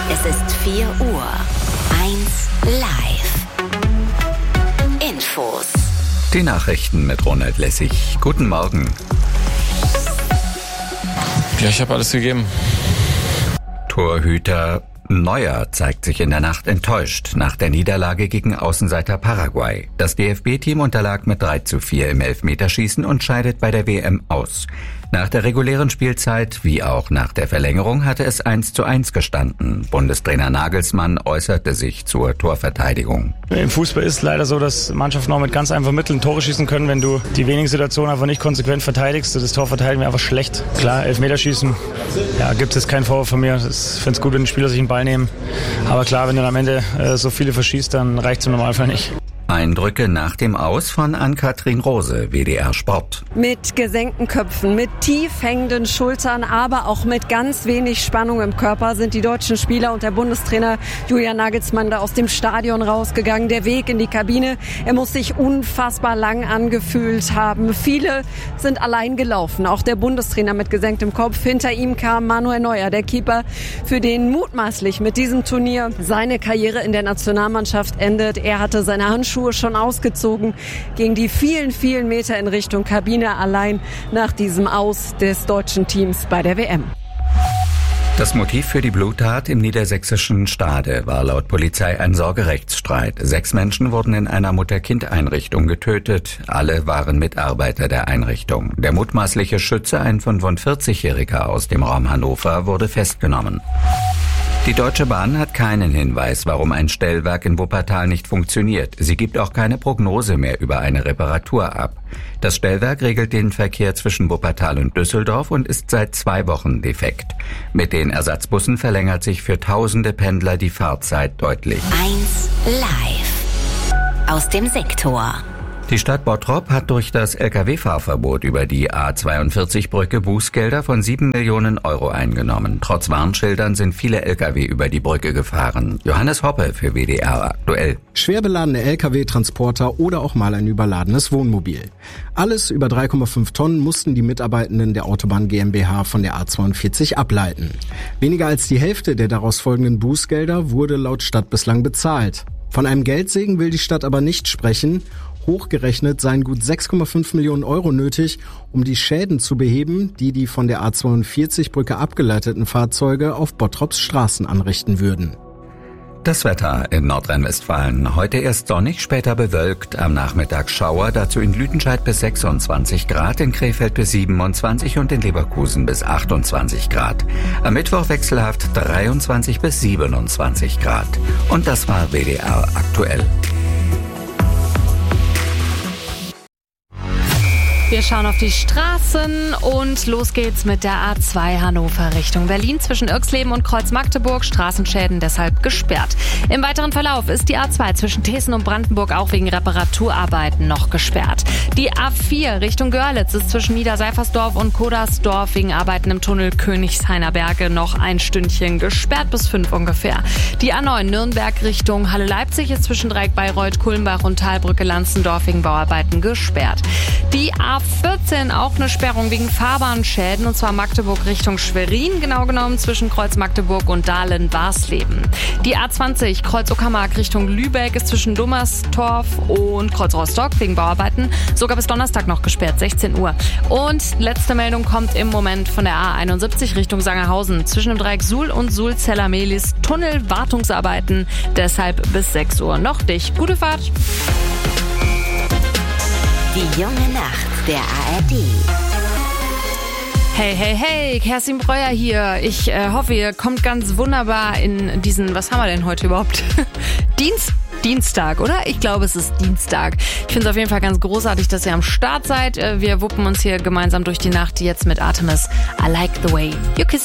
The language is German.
Es ist 4 Uhr. 1 live. Infos. Die Nachrichten mit Ronald Lessig. Guten Morgen. Ja, ich habe alles gegeben. Torhüter Neuer zeigt sich in der Nacht enttäuscht nach der Niederlage gegen Außenseiter Paraguay. Das DFB-Team unterlag mit 3:4 im Elfmeterschießen und scheidet bei der WM aus. Nach der regulären Spielzeit wie auch nach der Verlängerung hatte es 1:1 gestanden. Bundestrainer Nagelsmann äußerte sich zur Torverteidigung. Im Fußball ist leider so, dass Mannschaften auch mit ganz einfachen Mitteln Tore schießen können, wenn du die wenigen Situationen einfach nicht konsequent verteidigst. Das Tor verteidigen wir einfach schlecht. Klar, Elfmeterschießen, ja, gibt es keinen Vorwurf von mir. Ich finde es gut, wenn die Spieler sich den Ball nehmen. Aber klar, wenn du dann am Ende so viele verschießt, dann reicht es im Normalfall nicht. Eindrücke nach dem Aus von Ann-Kathrin Rose, WDR Sport. Mit gesenkten Köpfen, mit tief hängenden Schultern, aber auch mit ganz wenig Spannung im Körper sind die deutschen Spieler und der Bundestrainer Julian Nagelsmann da aus dem Stadion rausgegangen. Der Weg in die Kabine, er muss sich unfassbar lang angefühlt haben. Viele sind allein gelaufen, auch der Bundestrainer mit gesenktem Kopf. Hinter ihm kam Manuel Neuer, der Keeper, für den mutmaßlich mit diesem Turnier seine Karriere in der Nationalmannschaft endet. Er hatte seine Handschuhe schon ausgezogen, ging die vielen, vielen Meter in Richtung Kabine allein nach diesem Aus des deutschen Teams bei der WM. Das Motiv für die Bluttat im niedersächsischen Stade war laut Polizei ein Sorgerechtsstreit. 6 Menschen wurden in einer Mutter-Kind-Einrichtung getötet. Alle waren Mitarbeiter der Einrichtung. Der mutmaßliche Schütze, ein 45-Jähriger aus dem Raum Hannover, wurde festgenommen. Die Deutsche Bahn hat keinen Hinweis, warum ein Stellwerk in Wuppertal nicht funktioniert. Sie gibt auch keine Prognose mehr über eine Reparatur ab. Das Stellwerk regelt den Verkehr zwischen Wuppertal und Düsseldorf und ist seit 2 Wochen defekt. Mit den Ersatzbussen verlängert sich für tausende Pendler die Fahrzeit deutlich. 1 live. Aus dem Sektor. Die Stadt Bottrop hat durch das Lkw-Fahrverbot über die A42-Brücke Bußgelder von 7 Millionen Euro eingenommen. Trotz Warnschildern sind viele Lkw über die Brücke gefahren. Johannes Hoppe für WDR aktuell. Schwer beladene Lkw-Transporter oder auch mal ein überladenes Wohnmobil. Alles über 3,5 Tonnen mussten die Mitarbeitenden der Autobahn GmbH von der A42 ableiten. Weniger als die Hälfte der daraus folgenden Bußgelder wurde laut Stadt bislang bezahlt. Von einem Geldsegen will die Stadt aber nicht sprechen. Hochgerechnet seien gut 6,5 Millionen Euro nötig, um die Schäden zu beheben, die die von der A42-Brücke abgeleiteten Fahrzeuge auf Bottrops Straßen anrichten würden. Das Wetter in Nordrhein-Westfalen. Heute erst sonnig, später bewölkt, am Nachmittag Schauer, dazu in Lüdenscheid bis 26 Grad, in Krefeld bis 27 und in Leverkusen bis 28 Grad. Am Mittwoch wechselhaft 23 bis 27 Grad. Und das war WDR aktuell. Wir schauen auf die Straßen und los geht's mit der A2 Hannover Richtung Berlin zwischen Irxleben und Kreuz-Magdeburg. Straßenschäden deshalb gesperrt. Im weiteren Verlauf ist die A2 zwischen Thesen und Brandenburg auch wegen Reparaturarbeiten noch gesperrt. Die A4 Richtung Görlitz ist zwischen Niederseifersdorf und Kodersdorf wegen Arbeiten im Tunnel Königshainer Berge noch ein Stündchen gesperrt, bis 5 ungefähr. Die A9 Nürnberg Richtung Halle-Leipzig ist zwischen Dreieck Bayreuth, Kulmbach und Talbrücke Lanzendorf wegen Bauarbeiten gesperrt. Die A14 auch eine Sperrung wegen Fahrbahnschäden, und zwar Magdeburg Richtung Schwerin, genau genommen zwischen Kreuz Magdeburg und Dahlen-Warsleben. Die A20 Kreuz Uckermark Richtung Lübeck ist zwischen Dummerstorf und Kreuz Rostock wegen Bauarbeiten sogar bis Donnerstag noch gesperrt, 16 Uhr. Und letzte Meldung kommt im Moment von der A71 Richtung Sangerhausen zwischen dem Dreieck Suhl und Suhl-Zeller-Mehlis Tunnelwartungsarbeiten, deshalb bis 6 Uhr noch dicht. Gute Fahrt! Die junge Nacht der ARD. Hey, hey, hey, Kerstin Breuer hier. Ich hoffe, ihr kommt ganz wunderbar in diesen, was haben wir denn heute überhaupt? Dienstag, oder? Ich glaube, es ist Dienstag. Ich finde es auf jeden Fall ganz großartig, dass ihr am Start seid. Wir wuppen uns hier gemeinsam durch die Nacht, jetzt mit Artemis. I like the way you kiss